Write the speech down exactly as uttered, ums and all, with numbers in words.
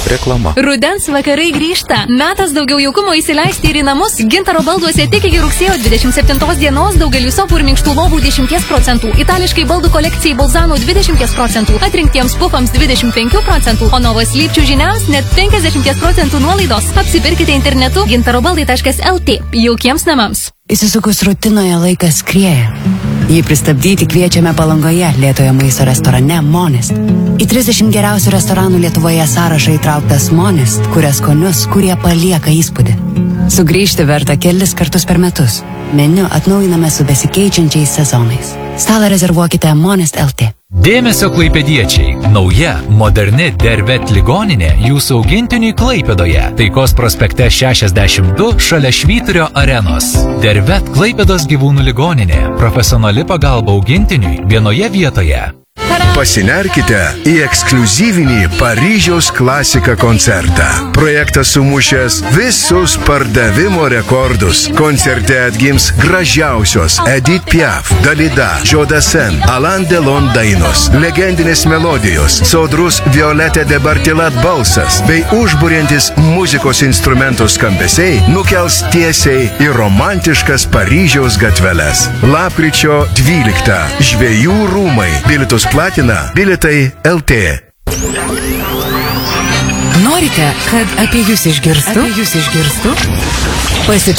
Reklama. Rudens vakarai grįžta. Metas daugiau jaukumo įsileisti ir į namus. Gintaro balduose tik iki rugsėjo dvidešimt septintos dienos daugeliu sofų ir minkštų lovų dešimties procentų. Itališkai baldų kolekcijai Bolzano dvidešimt procentų. Atrinktiems pufams dvidešimt penkių procentų. O Novos Lypčių žiniams net penkiasdešimt procentų nuolaidos. Apsipirkite internetu gintarobaldai taškas el tė. Jaukiems namams. Įsisukus rutinoje laikas skrieja. Jį pristabdyti kviečiame Palangoje lėtojo maisto restorane Monest. Į trisdešimt geriausių restoranų Lietuvoje sąrašą įtrauktas Monest, kuria skonius, kurie palieka įspūdį. Sugrįžti verta kelis kartus per metus. Meniu atnaujiname su besikeičiančiais sezonais. Stalą rezervuokite Monest taškas el tė. Dėmesio klaipėdiečiai. Nauja, moderni Dervet ligoninė jūsų augintiniui Klaipėdoje. Taikos prospekte šešiasdešimt du šalia Švyturio arenos. Dervet Klaipėdos gyvūnų ligoninė. Profesionali pagalba augintiniui vienoje vietoje. Pasinerkite į ekskliuzyvinį Paryžiaus klasika koncertą. Projektas sumušęs visus pardavimo rekordus. Koncerte atgims gražiausios Edith Piaf, Dalida, Jodasen, Alain Delon dainos, legendinės melodijos, sodrus Violette de Bartilat balsas bei užburiantis muzikos instrumentų skambesiai nukels tiesiai į romantiškas Paryžiaus gatveles. Lapkričio dvyliktą. Žvejų rūmai. Bilietus platina Bilietai taškas el tė. Norite, kad apie jūs išgirstų? Apie jūs išgirstų? Pasi